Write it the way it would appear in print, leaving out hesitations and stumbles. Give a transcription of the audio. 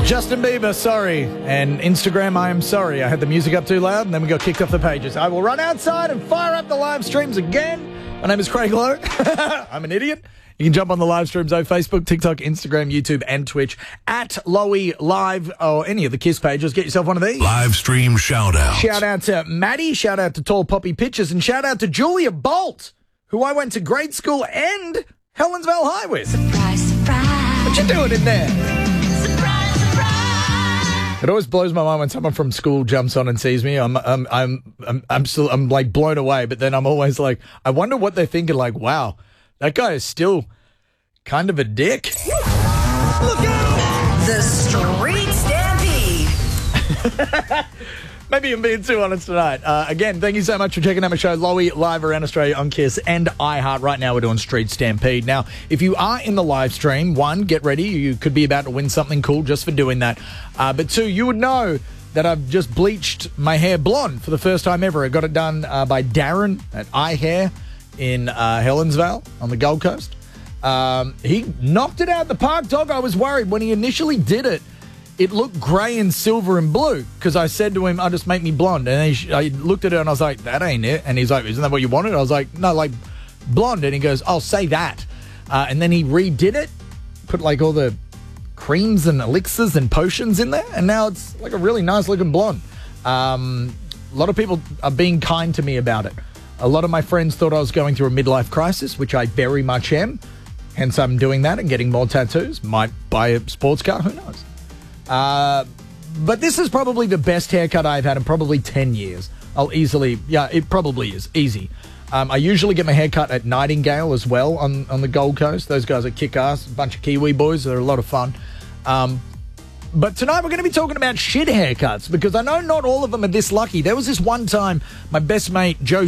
Justin Bieber, sorry. And Instagram, I am sorry. I had the music up too loud and then we got kicked off the pages. I will run outside and fire up the live streams again. My name is Craig Lowe. I'm an idiot. You can jump on the live streams on Facebook, TikTok, Instagram, YouTube, and Twitch at Lowy Live or any of the KISS pages. Get yourself one of these. Live stream shout out. Shout out to Maddie. Shout out to Tall Poppy Pictures. And shout out to Julia Bolt, who I went to grade school and Helensvale High with. Surprise, surprise. What you doing in there? Surprise, surprise. It always blows my mind when someone from school jumps on and sees me. I'm like blown away. But then I'm always like, I wonder what they're thinking. Like, wow, that guy is still kind of a dick. Look out! The Street Stampede. Maybe I'm being too honest tonight. Again, thank you so much for checking out my show, Lowy, live around Australia on KISS and iHeart. Right now, we're doing Street Stampede. Now, if you are in the live stream, one, get ready. You could be about to win something cool just for doing that. But two, you would know that I've just bleached my hair blonde for the first time ever. I got it done by Darren at iHair in Helensvale on the Gold Coast. He knocked it out the park, dog. I was worried when he initially did it. It looked grey and silver and blue because I said to him, "Oh, just make me blonde." And I looked at it and I was like, "That ain't it." And he's like, "Isn't that what you wanted?" I was like, "No, like blonde." And he goes, "I'll say that." And then he redid it, put like all the creams and elixirs and potions in there, and now it's like a really nice looking blonde. A lot of people are being kind to me about it. A lot of my friends thought I was going through a midlife crisis, which I very much am. Hence, I'm doing that and getting more tattoos. Might buy a sports car, who knows? But this is probably the best haircut I've had in probably 10 years. It probably is. Easy. I usually get my hair cut at Nightingale as well on the Gold Coast. Those guys are kick-ass. A bunch of Kiwi boys. They're a lot of fun. But tonight we're going to be talking about shit haircuts because I know not all of them are this lucky. There was this one time my best mate, Joe